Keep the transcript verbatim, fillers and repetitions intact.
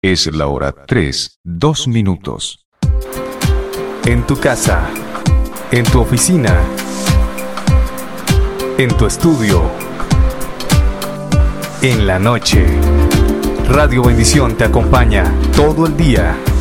Es la hora tres, dos minutos. En tu casa, en tu oficina, en tu estudio, en la noche. Radio Bendición te acompaña todo el día.